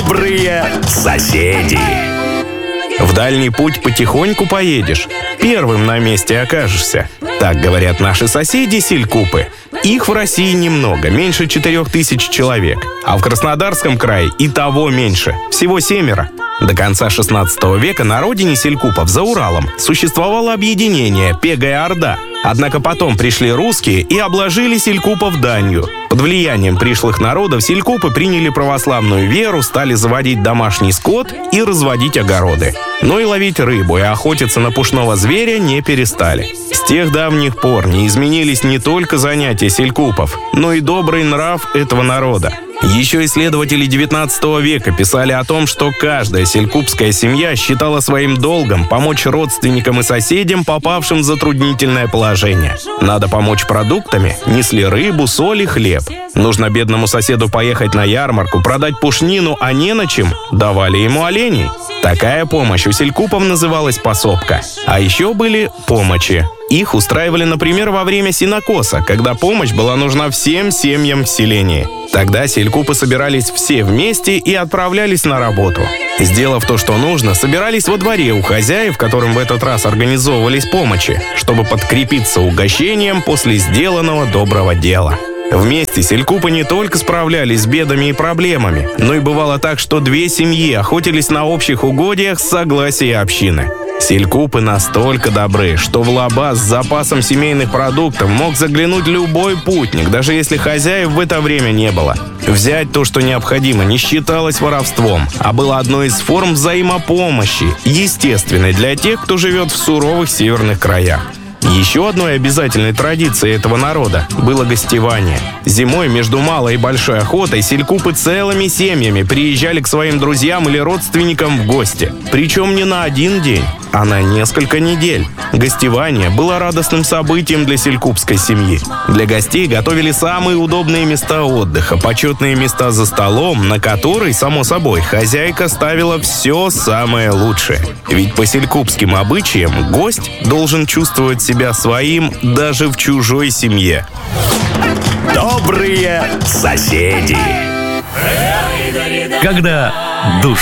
Добрые соседи. В дальний путь потихоньку поедешь, первым на месте окажешься. Так говорят наши соседи селькупы. Их в России немного, меньше 4000 человек. А в Краснодарском крае и того меньше, всего 7. До конца 16 века на родине селькупов, за Уралом, существовало объединение Пегая Орда. Однако потом пришли русские и обложили селькупов данью. Под влиянием пришлых народов селькупы приняли православную веру, стали заводить домашний скот и разводить огороды. Но и ловить рыбу и охотиться на пушного зверя не перестали. С тех давних пор не изменились не только занятия селькупов, но и добрый нрав этого народа. Еще исследователи 19 века писали о том, что каждая селькупская семья считала своим долгом помочь родственникам и соседям, попавшим в затруднительное положение. Надо помочь продуктами, несли рыбу, соль и хлеб. Нужно бедному соседу поехать на ярмарку, продать пушнину, а не на чем давали ему оленей. Такая помощь у селькупов называлась пособка. А еще были помощи. Их устраивали, например, во время сенокоса, когда помощь была нужна всем семьям в селении. Тогда селькупы собирались все вместе и отправлялись на работу. Сделав то, что нужно, собирались во дворе у хозяев, которым в этот раз организовывались помощи, чтобы подкрепиться угощением после сделанного доброго дела. Вместе селькупы не только справлялись с бедами и проблемами, но и бывало так, что две семьи охотились на общих угодьях с согласия общины. Селькупы настолько добры, что в лаба с запасом семейных продуктов мог заглянуть любой путник, даже если хозяев в это время не было. Взять то, что необходимо, не считалось воровством, а было одной из форм взаимопомощи, естественной для тех, кто живет в суровых северных краях. Еще одной обязательной традицией этого народа было гостевание. Зимой между малой и большой охотой селькупы целыми семьями приезжали к своим друзьям или родственникам в гости. Причем не на один день, а на несколько недель. Гостевание было радостным событием для селькупской семьи. Для гостей готовили самые удобные места отдыха, почетные места за столом, на который, само собой, хозяйка ставила все самое лучшее. Ведь по селькупским обычаям гость должен чувствовать себя своим даже в чужой семье. Добрые соседи. Когда душа